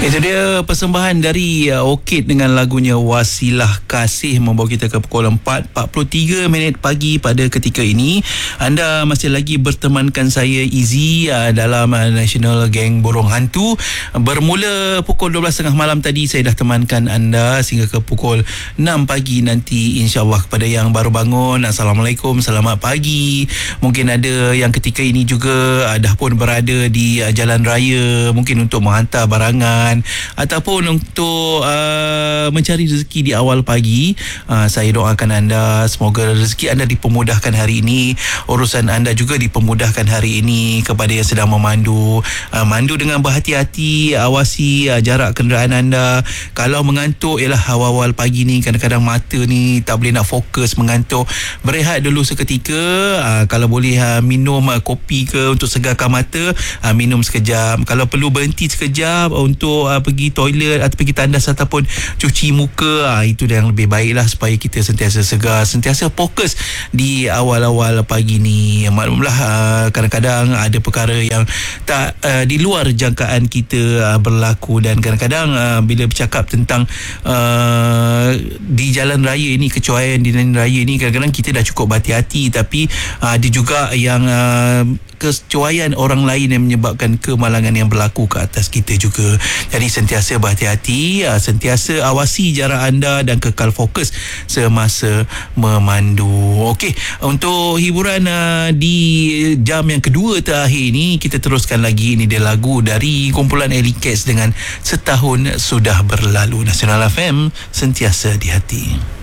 Itu dia persembahan dari Orchid dengan lagunya Wasilah Kasih, membawa kita ke pukul 4.43 minit pagi pada ketika ini. Anda masih lagi bertemankan saya Izzy dalam National Gang Borong Hantu. Bermula pukul 12.30 malam tadi, saya dah temankan anda sehingga ke pukul 6 pagi nanti, insyaAllah. Kepada yang baru bangun, Assalamualaikum, selamat pagi. Mungkin ada yang ketika ini juga dah pun berada di jalan raya, mungkin untuk menghantar barangan ataupun untuk mencari rezeki di awal pagi. Saya doakan anda, semoga rezeki anda dipermudahkan hari ini, urusan anda juga dipermudahkan hari ini. Kepada yang sedang memandu, mandu dengan berhati-hati, awasi jarak kenderaan anda. Kalau mengantuk, ialah awal-awal pagi ni kadang-kadang mata ni tak boleh nak fokus, mengantuk, berehat dulu seketika. Kalau boleh minum kopi ke untuk segarkan mata, minum sekejap. Kalau perlu berhenti sekejap untuk pergi toilet atau pergi tandas ataupun cuci muka, itu yang lebih baiklah, supaya kita sentiasa segar, sentiasa fokus di awal-awal pagi ni. Maklumlah kadang-kadang ada perkara yang tak di luar jangkaan kita berlaku, dan kadang-kadang bila bercakap tentang di jalan raya ini, kecuaian di jalan raya ini, kadang-kadang kita dah cukup berhati-hati, tapi ada juga yang kecuaian orang lain yang menyebabkan kemalangan yang berlaku ke atas kita juga. Jadi sentiasa berhati-hati, sentiasa awasi jarak anda dan kekal fokus semasa memandu. Okey, untuk hiburan di jam yang kedua terakhir ini, kita teruskan lagi. Ini dia lagu dari kumpulan Alley Cats dengan Setahun Sudah Berlalu. Nasional FM, sentiasa di hati.